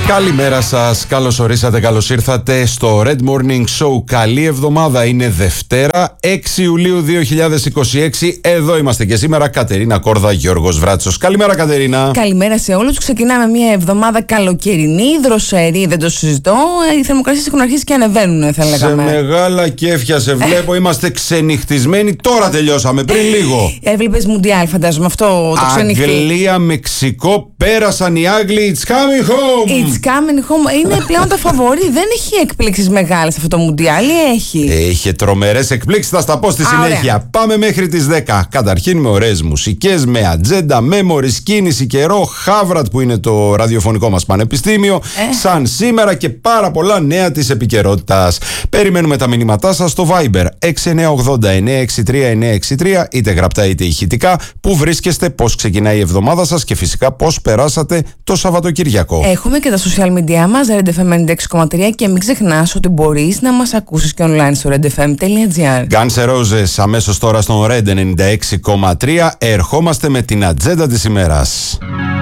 Καλημέρα σας, καλώς ορίσατε, καλώς ήρθατε στο Red Morning Show. Καλή εβδομάδα, είναι Δευτέρα, 6 Ιουλίου 2026. Εδώ είμαστε και σήμερα, Κατερίνα Κόρδα, Γιώργος Βράτσος. Καλημέρα, Κατερίνα. Καλημέρα σε όλους. Ξεκινάμε μια εβδομάδα καλοκαιρινή, δροσερή, δεν το συζητώ. Οι θερμοκρασίες έχουν αρχίσει και ανεβαίνουν, θα λέγαμε. Σε μεγάλα κέφια σε βλέπω, είμαστε ξενυχτισμένοι. Τώρα τελειώσαμε, πριν λίγο. Έβλεπες Μουντιάλ, φαντάζομαι, αυτό το ξενυχτή. Αγγλία, Μεξικό, πέρασαν οι Άγγλοι. It's coming home. It's coming home. Είναι πλέον τα φαβορί. Δεν έχει εκπλήξεις μεγάλες αυτό το Μουντιάλ, ή έχει? Είχε τρομερές εκπλήξεις, θα στα πω στη συνέχεια. Ωραία. Πάμε μέχρι τις 10. Καταρχήν με ωραίες μουσικές, με ατζέντα, memories, κίνηση, καιρό, Χάβρατ που είναι το ραδιοφωνικό μας πανεπιστήμιο, σαν σήμερα και πάρα πολλά νέα της επικαιρότητας. Περιμένουμε τα μηνύματά σας στο Viber 6980-963-963, είτε γραπτά είτε ηχητικά. Πού βρίσκεστε, πώς ξεκινάει η εβδομάδα σας και φυσικά πώς περάσατε το Σαββατοκύριακο. Έχουμε και τα social media μας, RedFM 96,3, και μην ξεχνάς ότι μπορείς να μας ακούσεις και online στο redfm.gr. Guns N' Roses αμέσως τώρα στον Red 96,3. Ερχόμαστε με την ατζέντα της ημέρας.